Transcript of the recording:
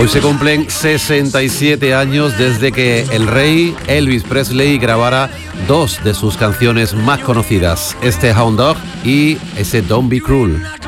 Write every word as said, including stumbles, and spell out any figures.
Hoy se cumplen sesenta y siete años desde que el rey Elvis Presley grabara dos de sus canciones más conocidas, este Hound Dog y ese Don't Be Cruel.